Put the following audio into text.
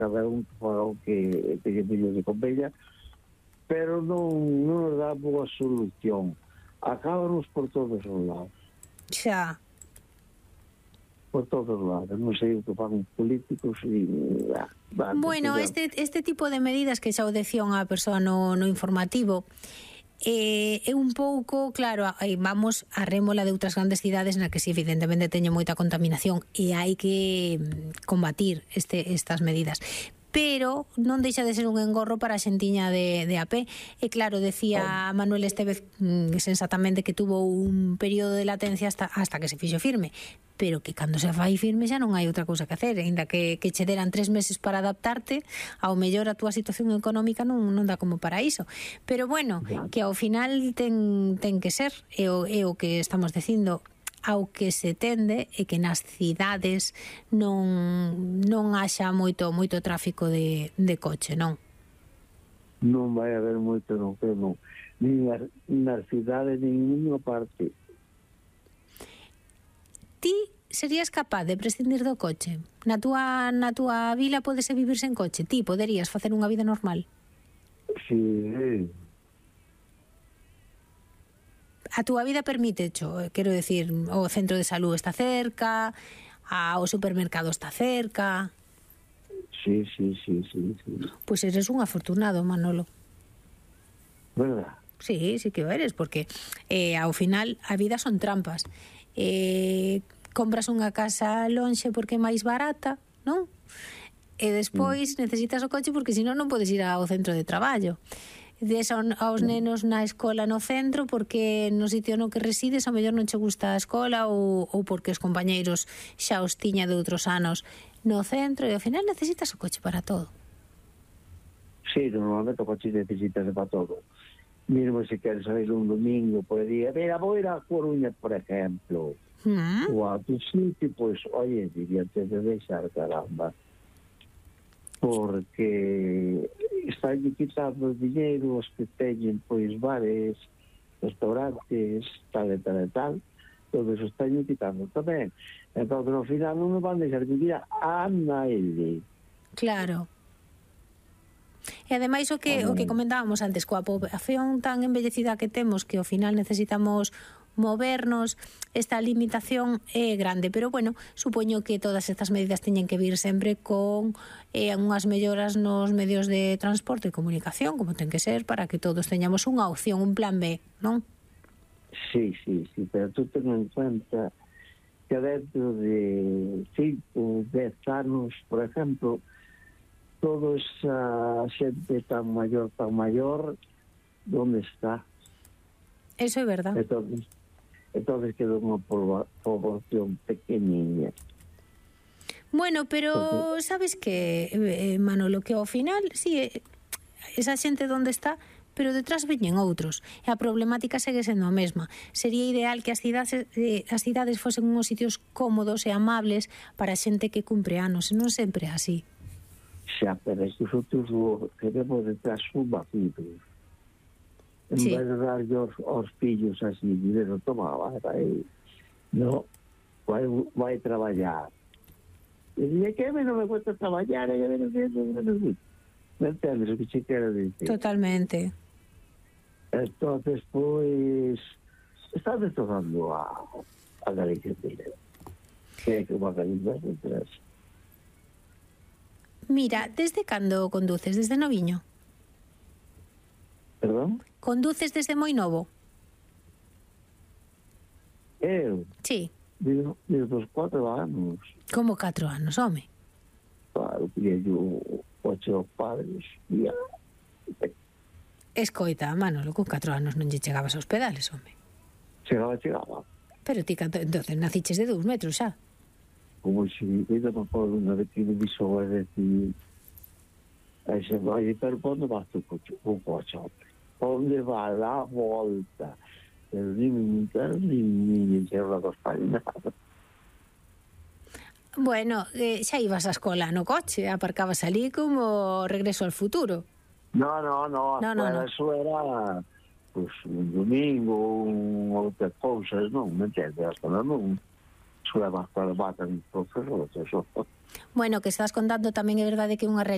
cada un faga o que lle de convella, pero non nos dá boa solución. Acábanos por todos os lados. Xa. Por todos os lados. Non sei o que fan os políticos e... Bueno, este tipo de medidas que xa o decían a persoa no informativo é un pouco, claro, vamos a rémola de outras grandes cidades na que si evidentemente teñen moita contaminación e hai que combatir estas medidas, pero non deixa de ser un engorro para a xentiña de a pé. E claro, decía Manuel Estévez sensatamente que tuvo un período de latencia hasta que se fixo firme, pero que cando se fai firme xa non hai outra cousa que hacer, ainda que che deran 3 meses para adaptarte, ao mellor a túa situación económica non dá como para iso. Pero bueno, que ao final ten que ser, é o que estamos dicindo, ao que se tende é que nas cidades non haxa moito tráfico de coche, non? Non vai haber moito, non, nin nas cidades, nin ninguna parte. Ti serías capaz de prescindir do coche? Na túa vila podese vivir sen coche? Ti poderías facer unha vida normal? Sí. A túa vida permítecho, quero decir, o centro de salud está cerca, o supermercado está cerca. Sí. Pois eres un afortunado, Manolo. Verdad? Sí que o eres, porque ao final a vida son trampas. Compras unha casa lonxe porque é máis barata, non? E despois necesitas o coche porque senón non podes ir ao centro de traballo. Des aos nenos na escola no centro porque no sitio no que resides ao mellor non che gusta a escola ou porque os compañeiros xa os tiña de outros anos no centro, e ao final necesitas o coche para todo. Sí, normalmente o coche necesitas para todo. Mesmo se queres salir un domingo por día, mira, vou ir a Coruña, por ejemplo, ou a tu sitio, pois, oye, diría te de deixar, caramba, porque están quitando o dinheiro os que teñen, pois, bares, restaurantes, tal, todo eso están quitando tamén. Entón, no final non nos van deixar vivir a naide. Claro. E ademais o que comentábamos antes, coa poboación tan envellecida que temos, que ao final necesitamos movernos, esta limitación é grande, pero bueno, supoño que todas estas medidas teñen que vir sempre con unhas melloras nos medios de transporte e comunicación, como ten que ser, para que todos teñamos unha opción, un plan B, non? Sí, pero tú ten en cuenta que dentro de 5, 10 anos, por ejemplo, toda esa xente tan maior, ¿dónde está? Eso é verdad. Entonces quedou unha población pequeniña. Bueno, pero sabes que, Manolo, que ao final, sí, esa xente onde está, pero detrás veñen outros, e a problemática segue sendo a mesma. Sería ideal que as cidades fosen unhos sitios cómodos e amables para a xente que cumpre anos, e non sempre é así. Xa, pero es que nosotros queremos detrás un vacío. En vez de darlle aos fillos así, dinero, toma, vai, no, vai traballar. E dice, que non me cuesta traballar, me entendes o que che quero dicir? Totalmente. Entonces, pois, está destrozando a Galicia inteira. Que é que unha Galicia detrás. Mira, desde cando conduces? Desde noviño? Perdón? Conduces desde moi novo? Eu? Sí. Desde os 4 anos. Como 4 anos, home? Claro, quería yo coche aos padres. Escoita, Manolo, con 4 anos non lle chegabas aos pedales, home. Chegaba. Pero ti, entonces, naciches de 2 metros xa. Como se ainda non podo unha vez que me dixo a decir, aí se vai, pero onde vas tu coche? O coche, onde vai a volta? Pero nin enxerra dos pais nada. Bueno, xa ibas á escola no coche, aparcabas ali como Regreso al futuro. No, eso era pues, un domingo, outras cousas, non, me entende, hasta non sueva para bater un profesor, eso. Bueno, que estás contando tamén é verdade que é unha realidade